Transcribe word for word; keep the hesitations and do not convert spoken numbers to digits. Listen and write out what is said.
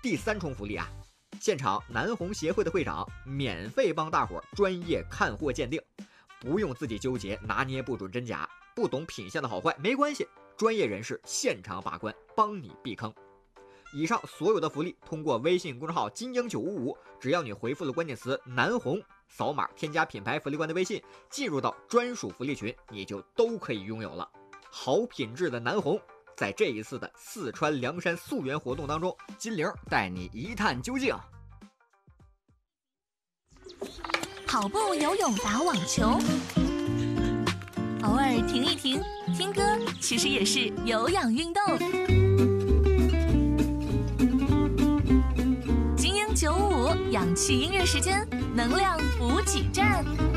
第三重福利啊，现场南红协会的会长免费帮大伙专业看货鉴定，不用自己纠结拿捏不准真假，不懂品相的好坏没关系，专业人士现场把关，帮你避坑。以上所有的福利通过微信公众号金鹰九五五，只要你回复了关键词南红，扫码添加品牌福利官的微信，进入到专属福利群，你就都可以拥有了。好品质的南红，在这一次的四川凉山溯源活动当中，金玲带你一探究竟。 跑步、游泳、打网球，偶尔停一停，听歌其实也是有氧运动。精英九五五氧气音乐时间，能量补给站。